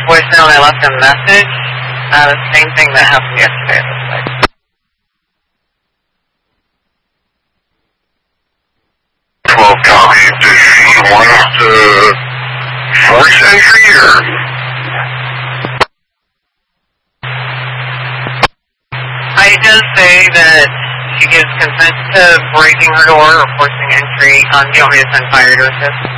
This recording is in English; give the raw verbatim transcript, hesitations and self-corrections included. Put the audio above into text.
voicemail and I left a message. Uh, the same thing that happened yesterday, it looks like. twelve copy. Does she want us to force entry or? I does say that she gives consent to breaking her door or forcing entry. Um, do you want me to send fire to assist?